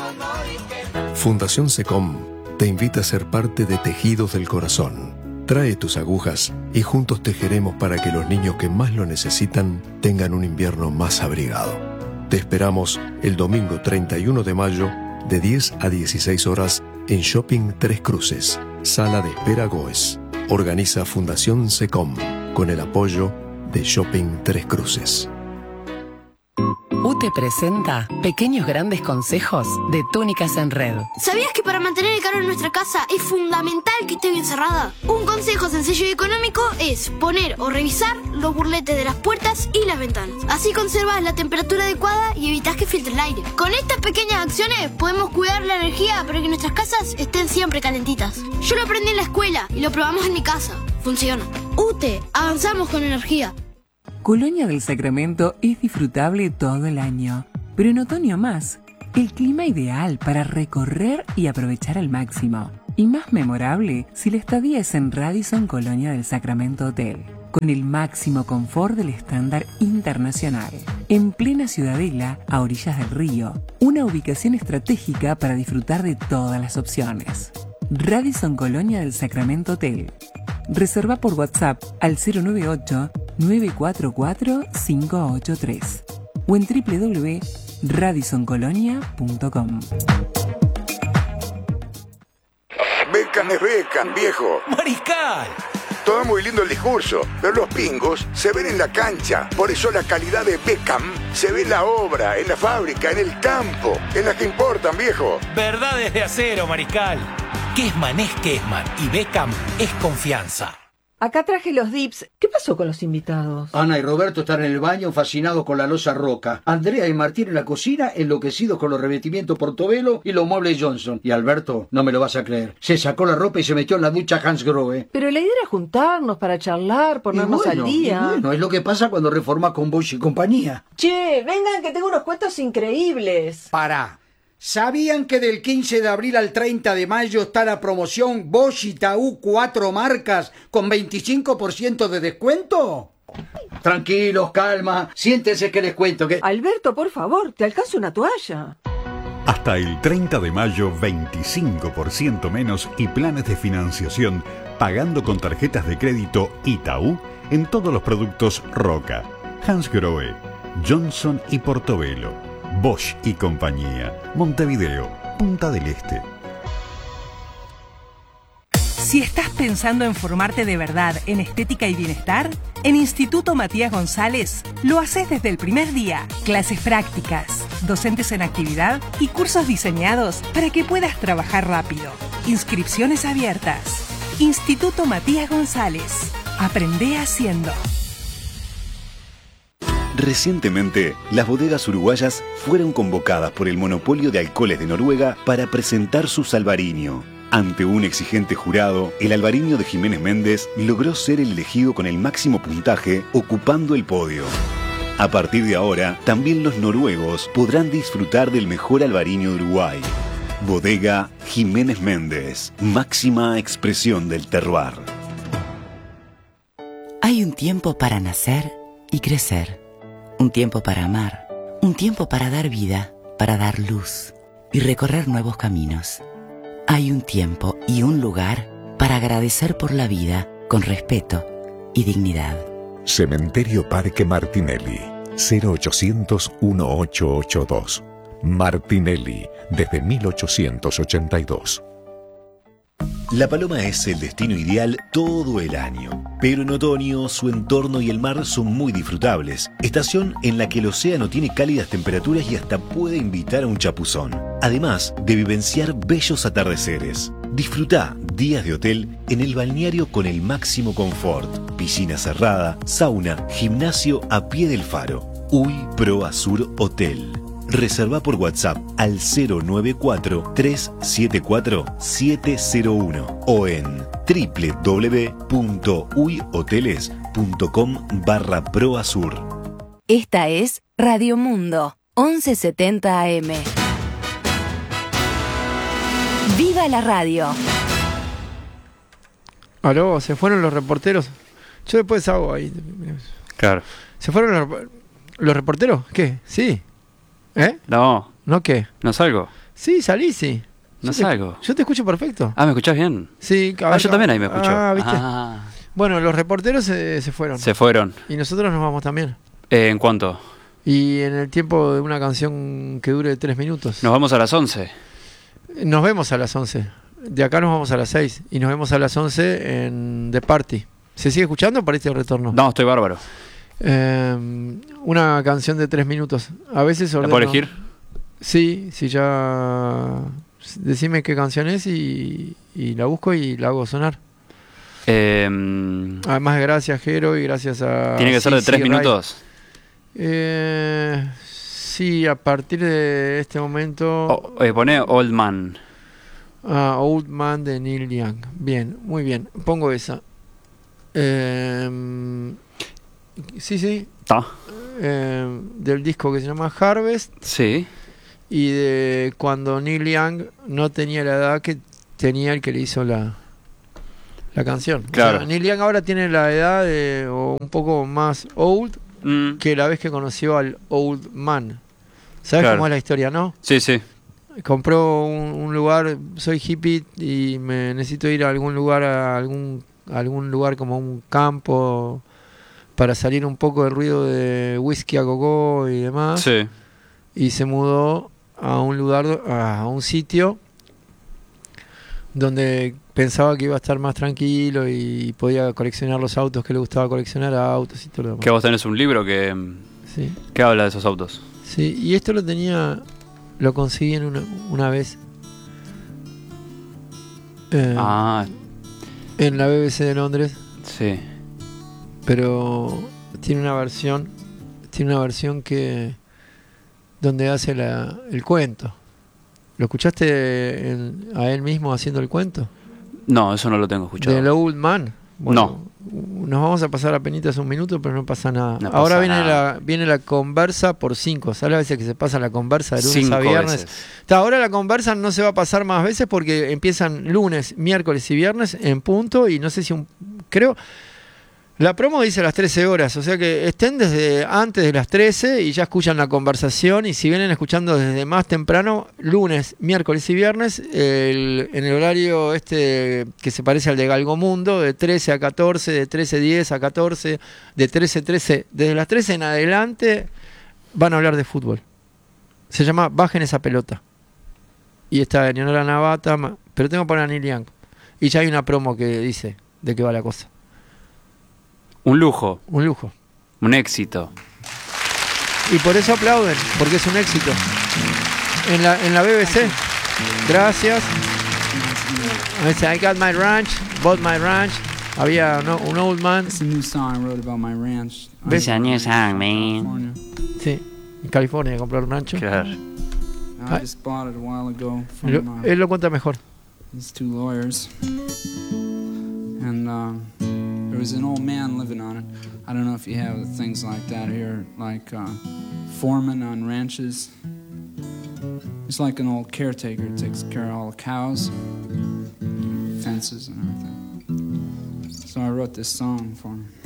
Fundación SECOM te invita a ser parte de Tejidos del Corazón. Trae tus agujas y juntos tejeremos para que los niños que más lo necesitan tengan un invierno más abrigado. Te esperamos el domingo 31 de mayo de 10 a 16 horas en Shopping Tres Cruces, Sala de Espera Goes. Organiza Fundación SECOM con el apoyo de Shopping Tres Cruces. UTE presenta Pequeños Grandes Consejos de Túnicas en Red. ¿Sabías que para mantener el calor en nuestra casa es fundamental que esté bien cerrada? Un consejo sencillo y económico es poner o revisar los burletes de las puertas y las ventanas. Así conservas la temperatura adecuada y evitas que filtre el aire. Con estas pequeñas acciones podemos cuidar la energía para que nuestras casas estén siempre calentitas. Yo lo aprendí en la escuela y lo probamos en mi casa. Funciona. UTE, avanzamos con energía. Colonia del Sacramento es disfrutable todo el año, pero en otoño más. El clima ideal para recorrer y aprovechar al máximo. Y más memorable si la estadía es en Radisson Colonia del Sacramento Hotel, con el máximo confort del estándar internacional. En plena ciudadela, a orillas del río, una ubicación estratégica para disfrutar de todas las opciones. Radisson Colonia del Sacramento Hotel. Reserva por WhatsApp al 098-944-583 o en www.radisoncolonia.com. Beckham es Beckham, viejo. ¡Mariscal! Todo muy lindo el discurso, pero los pingos se ven en la cancha. Por eso la calidad de Beckham se ve en la obra, en la fábrica, en el campo, en las que importan, viejo. Verdades de acero, Mariscal. Kessman es Kessman y Beckham es confianza. Acá traje los dips. ¿Qué pasó con los invitados? Ana y Roberto están en el baño fascinados con la loza Roca. Andrea y Martín en la cocina enloquecidos con los revestimientos Portobello y los muebles Johnson. Y Alberto, no me lo vas a creer, se sacó la ropa y se metió en la ducha Hansgrohe. Pero la idea era juntarnos para charlar, ponernos al día. Y bueno, es lo que pasa cuando reformas con Bosch y compañía. Che, vengan que tengo unos cuentos increíbles. Pará. ¿Sabían que del 15 de abril al 30 de mayo está la promoción Bosch y Taú 4 marcas con 25% de descuento? Tranquilos, calma, siéntense que les cuento que... Alberto, por favor, te alcanzo una toalla. Hasta el 30 de mayo, 25% menos y planes de financiación pagando con tarjetas de crédito Itaú en todos los productos Roca, Hansgrohe, Johnson y Portobello. Bosch y compañía. Montevideo, Punta del Este. Si estás pensando en formarte de verdad en estética y bienestar, en Instituto Matías González lo haces desde el primer día. Clases prácticas, docentes en actividad y cursos diseñados para que puedas trabajar rápido. Inscripciones abiertas. Instituto Matías González. Aprende haciendo. Recientemente, las bodegas uruguayas fueron convocadas por el monopolio de alcoholes de Noruega para presentar su Salvarinho. Ante un exigente jurado, el albariño de Jiménez Méndez logró ser el elegido con el máximo puntaje, ocupando el podio. A partir de ahora, también los noruegos podrán disfrutar del mejor albariño de Uruguay. Bodega Jiménez Méndez, máxima expresión del terroir. Hay un tiempo para nacer y crecer. Un tiempo para amar, un tiempo para dar vida, para dar luz y recorrer nuevos caminos. Hay un tiempo y un lugar para agradecer por la vida con respeto y dignidad. Cementerio Parque Martinelli, 0800-1882. Martinelli, desde 1882. La Paloma es el destino ideal todo el año, pero en otoño su entorno y el mar son muy disfrutables, estación en la que el océano tiene cálidas temperaturas y hasta puede invitar a un chapuzón, además de vivenciar bellos atardeceres. Disfruta días de hotel en el balneario con el máximo confort, piscina cerrada, sauna, gimnasio a pie del faro. UI Pro Azur Hotel. Reserva por WhatsApp al 094-374-701 o en www.uihoteles.com/proazur. Esta es Radio Mundo, 1170 AM. ¡Viva la radio! Aló, se fueron los reporteros. Yo después hago ahí. Claro. ¿Se fueron los reporteros? ¿Qué? ¿Sí? ¿Eh? No. ¿No qué? ¿No salgo? Sí, salí, sí. No salgo. Yo te escucho perfecto. Ah, ¿me escuchás bien? Sí. Yo también ahí me escucho. ¿viste? Bueno, los reporteros se fueron. Se fueron. Y nosotros nos vamos también. ¿En cuánto? Y en el tiempo de una canción que dure 3 minutos. Nos vamos a las 11. Nos vemos a las 11. De acá nos vamos a las 6. Y nos vemos a las 11 en The Party. ¿Se sigue escuchando para este retorno? No, estoy bárbaro. Una canción de 3 minutos. A veces ordeno... ¿La puedo elegir? Sí, ya... Decime qué canción es y la busco y la hago sonar. Además, gracias Jero y gracias a... ¿Tiene que ser de 3 minutos? Sí, a partir de este momento... Poné Old Man. Old Man de Neil Young. Bien, muy bien. Pongo esa. Sí. Del disco que se llama Harvest. Sí. Y de cuando Neil Young no tenía la edad que tenía el que le hizo la canción. Claro. O sea, Neil Young ahora tiene la edad de o un poco más old que la vez que conoció al Old Man. ¿Sabes cómo es la historia, no? Sí, sí. Compró un lugar, soy hippie y me necesito ir a algún lugar, algún lugar como un campo para salir un poco del ruido de whisky a gogo y demás. Sí. Y se mudó a un lugar, a un sitio donde pensaba que iba a estar más tranquilo y podía coleccionar los autos que le gustaba coleccionar, autos y todo lo demás. Que vos tenés un libro que habla de esos autos. Sí, y esto lo conseguí en una vez en la BBC de Londres. Sí. Pero tiene una versión que donde hace el cuento. ¿Lo escuchaste a él mismo haciendo el cuento? No, eso no lo tengo escuchado. ¿Del Old Man? Bueno, no. Nos vamos a pasar apenitas un minuto, pero no pasa nada. No Ahora pasa viene la conversa por 5. ¿Sabes las veces que se pasa la conversa de lunes a 5 viernes? veces. Ahora la conversa no se va a pasar más veces porque empiezan lunes, miércoles y viernes en punto y no sé si creo... La promo dice las 13 horas, o sea que estén desde antes de las 13 y ya escuchan la conversación, y si vienen escuchando desde más temprano, lunes, miércoles y viernes, en el horario que se parece al de Galgomundo, de 13 a 14, de 13:10 a 14, de 13:13, desde las 13 en adelante van a hablar de fútbol. Se llama Bajen esa pelota. Y está Leonora Navata, pero tengo que poner a Neil Young. Y ya hay una promo que dice de qué va la cosa. Un lujo. Un lujo. Un éxito. Y por eso aplauden, porque es un éxito. En la BBC. Gracias. I got my ranch, bought my ranch. Había un old man. It's a new song I wrote about my ranch. It's a new song, man. Sí, en California compró el rancho. Claro. I just bought it a while ago from él lo cuenta mejor. these two lawyers. And there was an old man living on it. I don't know if you have things like that here, like foreman on ranches. He's like an old caretaker, takes care of all the cows, fences and everything. So I wrote this song for him.